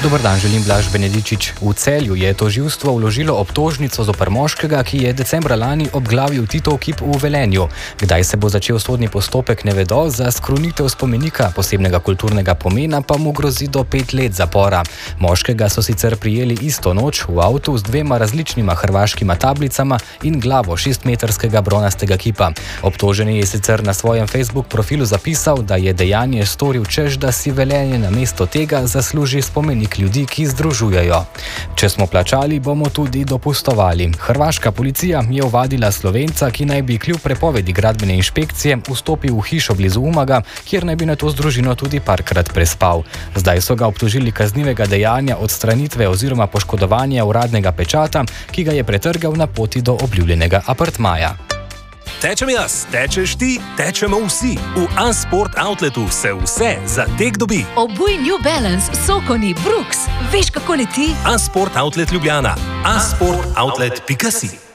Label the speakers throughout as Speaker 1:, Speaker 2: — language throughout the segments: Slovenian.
Speaker 1: Dober dan, želim Blaž Benedičič. V Celju je tožilstvo vložilo obtožnico zoper moškega, ki je decembra lani obglavil Titov kip v Velenju. Kdaj se bo začel sodni postopek, ne vedo, za skrunitev spomenika posebnega kulturnega pomena pa mu grozi do 5 let zapora. Moškega so sicer prijeli isto noč v avtu z 2 različnima hrvaškima tablicama in glavo 6-metrskega bronastega kipa. Obtoženi je sicer na svojem Facebook profilu zapisal, da je dejanje storil, češ da si Velenje namesto tega zasluži spomenik ljudi, ki združujejo. Če smo plačali, bomo tudi dopustovali. Hrvaška policija je ovadila Slovenca, ki naj bi kljub prepovedi gradbene inšpekcije vstopil v hišo blizu Umaga, kjer naj bi nato z družino tudi parkrat prespal. Zdaj so ga obtožili kaznivega dejanja odstranitve oziroma poškodovanja uradnega pečata, ki ga je pretrgal na poti do obljubljenega apartmaja.
Speaker 2: Tečem jaz, tečeš ti, tečemo vsi. V A-Sport Outletu se vse za tek dobi.
Speaker 3: Obuj New Balance, Sokoni, Brooks. Veš, kako leti?
Speaker 2: A-Sport Outlet Ljubljana. asportoutlet.si.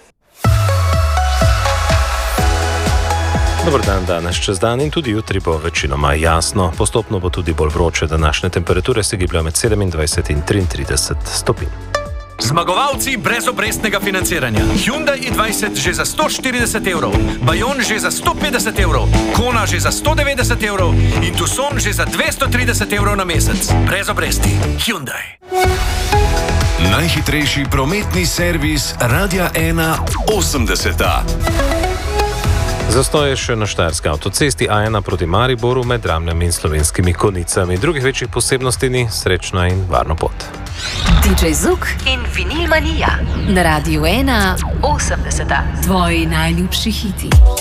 Speaker 2: Dobar dan, danes čez dan in tudi jutri bo večinoma jasno. Postopno bo tudi bolj vroče, današnje temperature se gibljajo med 27 in 33 stopinj.
Speaker 4: Zmagovalci brezobrestnega financiranja. Hyundai i20 že za 140 evrov, Bayon že za 150 evrov, Kona že za 190 evrov in Tucson že za 230 evrov na mesec. Brez obresti. Hyundai.
Speaker 5: Najhitrejši prometni servis Radia 1 80.
Speaker 2: Zastoj je še na štajerski avtocesti A1 proti Mariboru med Ramljami in Slovenskimi Konjicami. Drugih večjih posebnosti ni, srečno in varno pot.
Speaker 3: DJ Zuk in Vinil Manija na Radiu 1 80. Tvoji najljubši hiti.